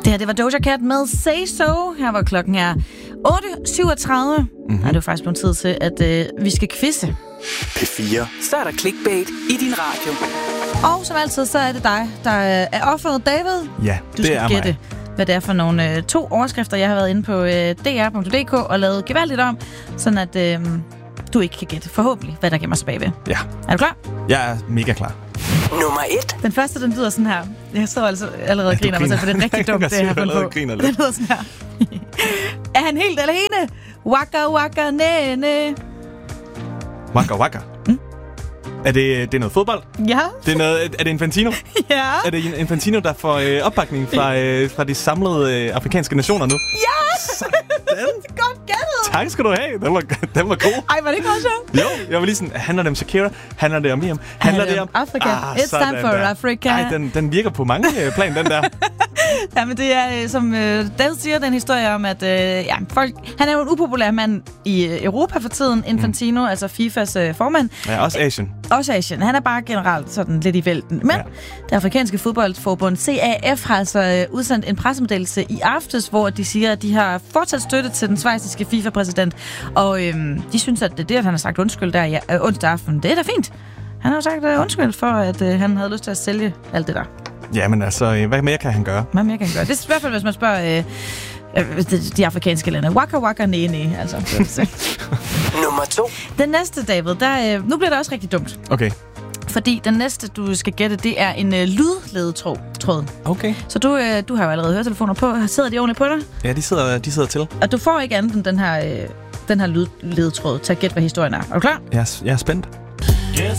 Det her, det var Doja Cat med Say So. Her var klokken her 8.37. Det er jo faktisk blevet tid til, at vi skal quizze. P4. Så er der clickbait i din radio. Og som altid, så er det dig, der er offeret, David. Ja, Du skal gætte, hvad det er for nogle 2 overskrifter, jeg har været inde på dr.dk og lavet gevaldigt om, sådan at du ikke kan gætte forhåbentlig, hvad der gemmer sig bagved. Ja. Er du klar? Jeg er mega klar. Nummer 1. Den første, den lyder sådan her. Jeg står altså allerede og griner mig selv, for det er rigtig dumt, det jeg har fundet på. Den lyder sådan her. Er han helt alene? Waka waka næne. Waka waka. Er det noget fodbold? Ja. Er det Infantino? Ja. Er det Infantino, der får opbakning fra de samlede afrikanske nationer nu? Ja! Godt gættet! Tak skal du have. Den var god. Ej, var det ikke også sjovt? Jo, jeg var lige sådan, handler det om Shakira? Handler det om Miriam? Handler det om Afrika? It's time for Africa. Ej, den virker på mange plan, den der. Ja, men det er, som David siger, den historie om, at han er jo en upopulær mand i Europa for tiden, Infantino, altså FIFAs formand. Ja, også Asien. Også Asien. Han er bare generelt sådan lidt i vælten. Men det afrikanske fodboldforbund CAF har altså udsendt en pressemeddelelse i aftes, hvor de siger, at de har fortsat støtte til den schweiziske FIFA-præsident. Og de synes, at det, at han har sagt undskyld der onsdag aften, det er da fint. Han har sagt undskyld for, at han havde lyst til at sælge alt det der. Ja, men altså, hvad mere kan han gøre? Hvad mere kan han gøre? Det er i hvert fald, hvis man spørger de afrikanske lande. Waka waka næne, altså. Nummer 2. Den næste, David, nu bliver det også rigtig dumt. Okay. Fordi den næste, du skal gætte, det er en lydledetråd. Okay. Så du har jo allerede høretelefoner på. Sidder de ordentligt på dig? Ja, de sidder til. Og du får ikke andet end den her lydledetråd til at gætte, hvad historien er. Er du klar? Jeg er spændt.